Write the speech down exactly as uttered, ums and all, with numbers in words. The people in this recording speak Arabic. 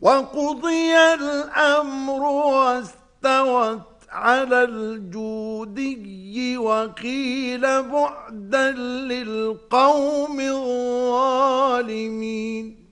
وقضي الأمر واستوت على الجودي وقيل بعدا للقوم الظالمين.